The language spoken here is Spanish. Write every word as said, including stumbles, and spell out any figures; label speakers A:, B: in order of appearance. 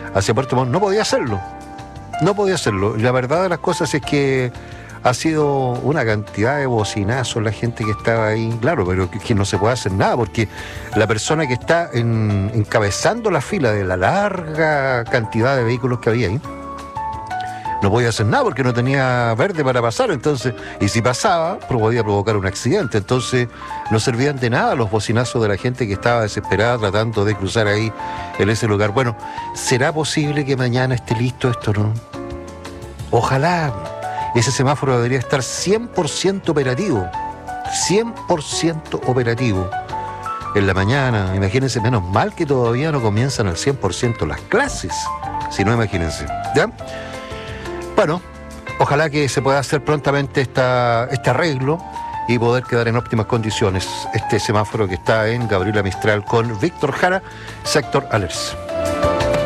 A: hacia Puerto Montt, no podía hacerlo. No podía hacerlo. La verdad de las cosas es que ha sido una cantidad de bocinazos la gente que estaba ahí, claro, pero que, que no se puede hacer nada, porque la persona que está en, encabezando la fila de la larga cantidad de vehículos que había ahí, no podía hacer nada porque no tenía verde para pasar, entonces, y si pasaba, podía provocar un accidente, entonces no servían de nada los bocinazos de la gente que estaba desesperada tratando de cruzar ahí en ese lugar. Bueno, ¿será posible que mañana esté listo esto, no? Ojalá. Ese semáforo debería estar cien por ciento operativo, cien por ciento operativo en la mañana. Imagínense, menos mal que todavía no comienzan al cien por ciento las clases, si no, imagínense, ¿ya? Bueno, ojalá que se pueda hacer prontamente esta, este arreglo y poder quedar en óptimas condiciones este semáforo que está en Gabriela Mistral con Víctor Jara, sector Alerce.